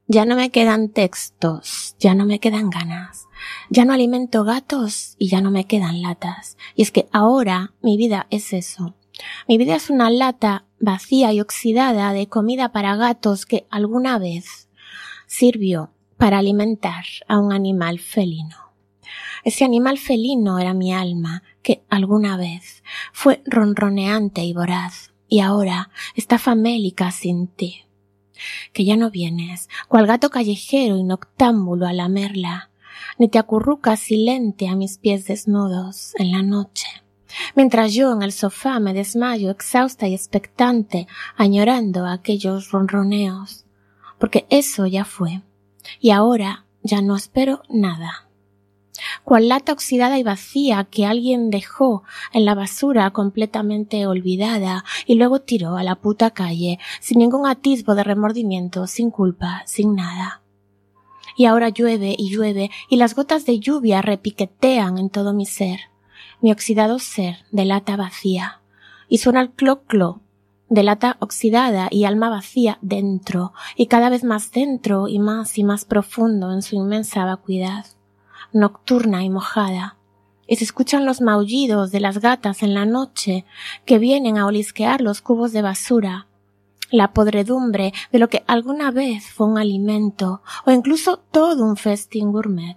Ya no me quedan textos, ya no me quedan ganas, ya no alimento gatos y ya no me quedan latas. Y es que ahora mi vida es eso. Mi vida es una lata vacía y oxidada de comida para gatos que alguna vez sirvió para alimentar a un animal felino. Ese animal felino era mi alma, que alguna vez fue ronroneante y voraz, y ahora está famélica sin ti. Que ya no vienes, cual gato callejero y noctámbulo a lamerla, ni te acurrucas silente a mis pies desnudos en la noche, mientras yo en el sofá me desmayo exhausta y expectante, añorando aquellos ronroneos, porque eso ya fue, y ahora ya no espero nada. Cual lata oxidada y vacía que alguien dejó en la basura completamente olvidada y luego tiró a la puta calle sin ningún atisbo de remordimiento, sin culpa, sin nada. Y ahora llueve y las gotas de lluvia repiquetean en todo mi ser, mi oxidado ser de lata vacía, y suena el clo-clo de lata oxidada y alma vacía dentro, y cada vez más dentro y más profundo en su inmensa vacuidad, nocturna y mojada, y se escuchan los maullidos de las gatas en la noche que vienen a olisquear los cubos de basura, la podredumbre de lo que alguna vez fue un alimento o incluso todo un festín gourmet.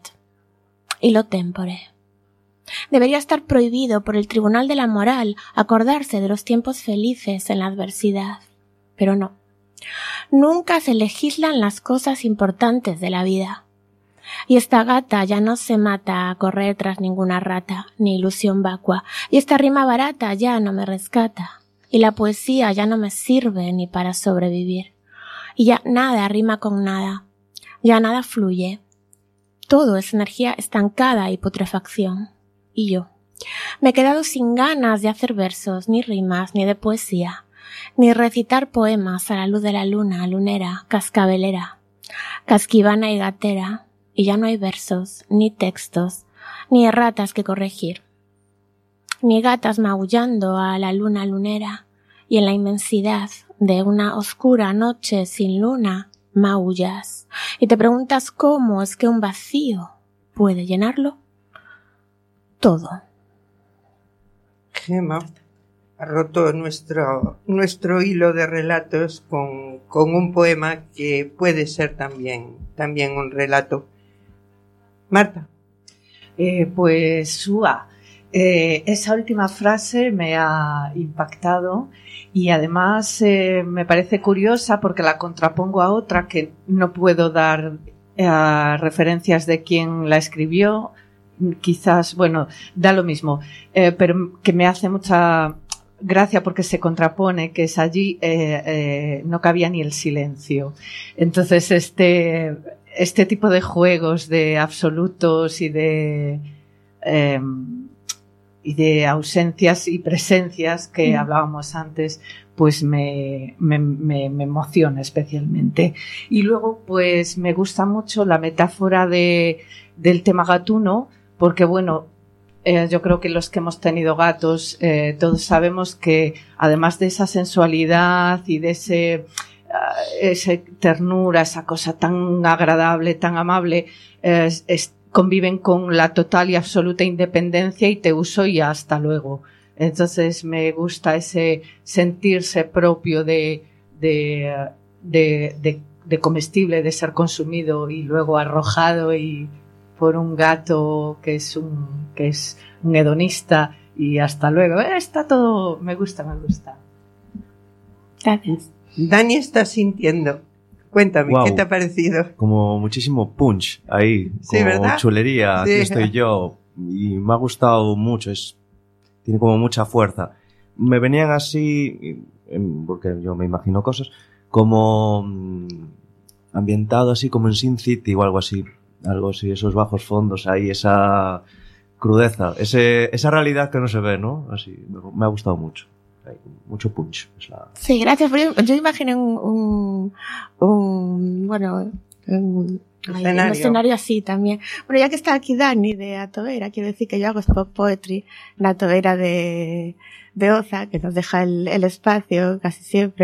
Y lo tempore. Debería estar prohibido por el Tribunal de la Moral acordarse de los tiempos felices en la adversidad, pero no. Nunca se legislan las cosas importantes de la vida. Y esta gata ya no se mata a correr tras ninguna rata, ni ilusión vacua, y esta rima barata ya no me rescata, y la poesía ya no me sirve ni para sobrevivir, y ya nada rima con nada, ya nada fluye, todo es energía estancada y putrefacción, y yo me he quedado sin ganas de hacer versos, ni rimas, ni de poesía, ni recitar poemas a la luz de la luna, lunera, cascabelera, casquivana y gatera, y ya no hay versos, ni textos, ni erratas que corregir, ni gatas maullando a la luna lunera, y en la inmensidad de una oscura noche sin luna maullas, y te preguntas cómo es que un vacío puede llenarlo todo. Gemma ha roto nuestro hilo de relatos con un poema que puede ser también un relato. Marta. Pues esa última frase me ha impactado y además me parece curiosa porque la contrapongo a otra que no puedo dar referencias de quién la escribió, quizás, bueno, da lo mismo, pero que me hace mucha gracia porque se contrapone, que es allí no cabía ni el silencio. Entonces este tipo de juegos de absolutos y de ausencias y presencias que hablábamos antes, pues me emociona especialmente. Y luego, pues me gusta mucho la metáfora del tema gatuno, porque bueno, yo creo que los que hemos tenido gatos, todos sabemos que además de esa sensualidad y de esa ternura, esa cosa tan agradable, tan amable, conviven con la total y absoluta independencia y te uso y hasta luego. Entonces me gusta ese sentirse propio de comestible, de ser consumido y luego arrojado y por un gato que es un hedonista y hasta luego. Está todo, me gusta. Gracias. Dani está sintiendo. Cuéntame, wow. ¿Qué te ha parecido? Como muchísimo punch ahí, sí, como ¿verdad? chulería, Sí. aquí estoy yo, y me ha gustado mucho, tiene como mucha fuerza. Me venían así, porque yo me imagino cosas, como ambientado así como en Sin City o algo así, esos bajos fondos ahí, esa crudeza, esa realidad que no se ve, ¿no? Así, me ha gustado mucho. Mucho punch. Sí, gracias. Yo imaginé un escenario así también. Bueno, ya que está aquí Dani de Atoveira, quiero decir que yo hago spot poetry en Atoveira de Oza, que nos deja el espacio casi siempre.